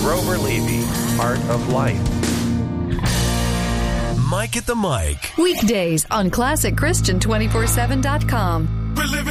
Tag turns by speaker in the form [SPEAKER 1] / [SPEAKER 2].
[SPEAKER 1] Grover Levy, Art of Life.
[SPEAKER 2] Mike at the Mic.
[SPEAKER 3] Weekdays on ClassicChristian247.com.
[SPEAKER 4] We're living